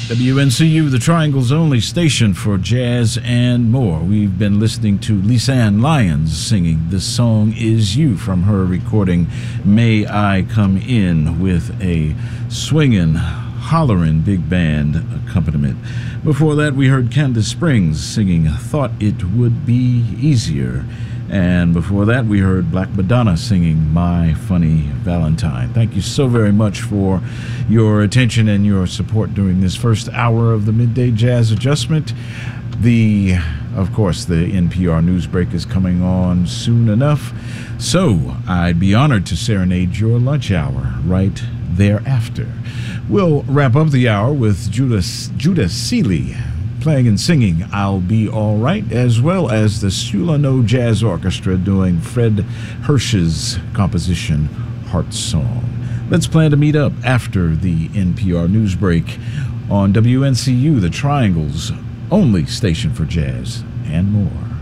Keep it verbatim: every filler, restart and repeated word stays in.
W N C U, the Triangle's only station for jazz and more. We've been listening to Lisanne Lyons singing "This Song Is You" from her recording "May I Come In" with a swingin', hollerin' big band accompaniment. Before that, we heard Candace Springs singing "Thought It Would Be Easier." And before that, we heard Black Madonna singing "My Funny Valentine." Thank you so very much for your attention and your support during this first hour of the Midday Jazz Adjustment. The, of course, the N P R news break is coming on soon enough, so I'd be honored to serenade your lunch hour right thereafter. We'll wrap up the hour with Judah, Judah Seeley playing and singing "I'll Be All Right," as well as the Sulano Jazz Orchestra doing Fred Hirsch's composition "Heart Song." Let's plan to meet up after the N P R news break on W N C U, the Triangle's only station for jazz and more.